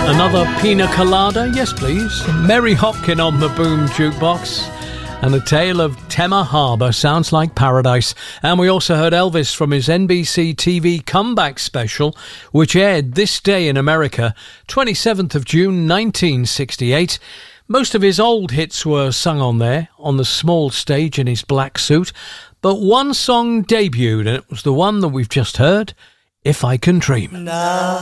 Another pina colada, yes please. Mary Hopkin on the Boom Jukebox. And A Tale of Tema Harbour sounds like paradise. And we also heard Elvis from his NBC TV comeback special, which aired this day in America, 27th of June 1968. Most of his old hits were sung on there, on the small stage in his black suit. But one song debuted, and it was the one that we've just heard, If I Can Dream.